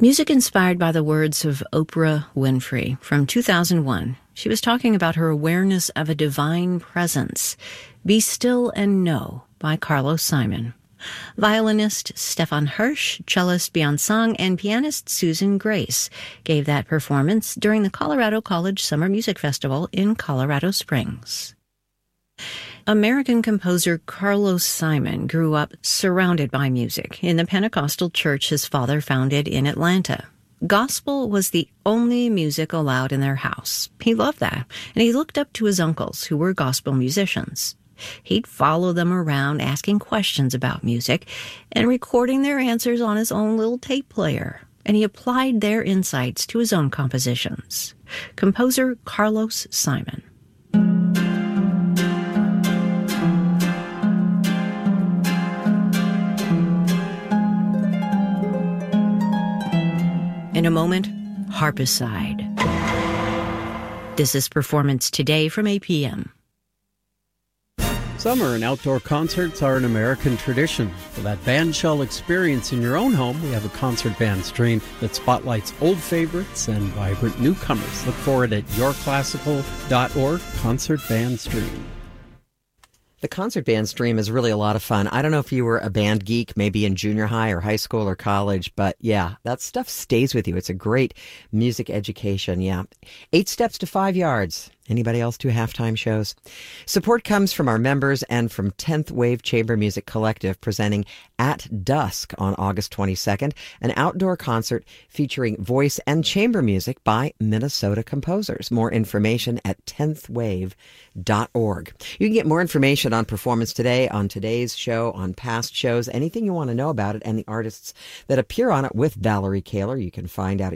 Music inspired by the words of Oprah Winfrey from 2001. She was talking about her awareness of a divine presence. Be Still and Know by Carlos Simon. Violinist Stefan Hirsch, cellist Beyond Song, and pianist Susan Grace gave that performance during the Colorado College Summer Music Festival in Colorado Springs. American composer Carlos Simon grew up surrounded by music in the Pentecostal church his father founded in Atlanta. Gospel was the only music allowed in their house. He loved that, and he looked up to his uncles, who were gospel musicians. He'd follow them around asking questions about music and recording their answers on his own little tape player, and he applied their insights to his own compositions. Composer Carlos Simon. In a moment, Harpicide. This is Performance Today from APM. Summer and outdoor concerts are an American tradition. For that bandshell experience in your own home, we have a concert band stream that spotlights old favorites and vibrant newcomers. Look for it at yourclassical.org, Concert Band Stream. The concert band stream is really a lot of fun. I don't know if you were a band geek, maybe in junior high or high school or college, but yeah, that stuff stays with you. It's a great music education, yeah. 8 Steps to 5 Yards. Anybody else do halftime shows? Support comes from our members and from 10th Wave Chamber Music Collective presenting At Dusk on August 22nd, an outdoor concert featuring voice and chamber music by Minnesota composers. More information at 10thwave.org. You can get more information on Performance Today, on today's show, on past shows, anything you want to know about it, and the artists that appear on it with Valerie Kaler. You can find out at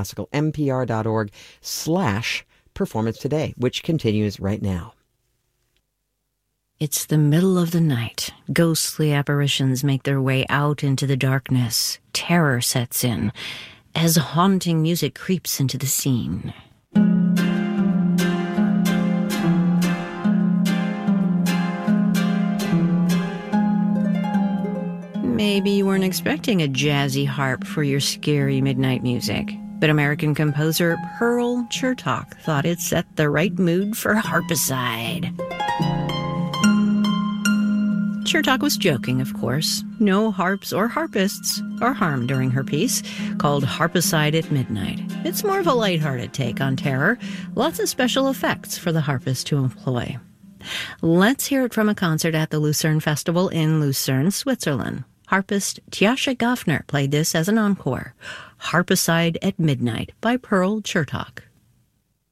yourclassicalmpr.org/Performance Today, which continues right now. It's the middle of the night. Ghostly apparitions make their way out into the darkness. Terror sets in as haunting music creeps into the scene. Maybe you weren't expecting a jazzy harp for your scary midnight music. But American composer Pearl Chertok thought it set the right mood for Harpicide. Chertok was joking, of course. No harps or harpists are harmed during her piece, called Harpicide at Midnight. It's more of a lighthearted take on terror. Lots of special effects for the harpist to employ. Let's hear it from a concert at the Lucerne Festival in Lucerne, Switzerland. Harpist Tjascha Gaffner played this as an encore. Harpicide at Midnight by Pearl Chertok.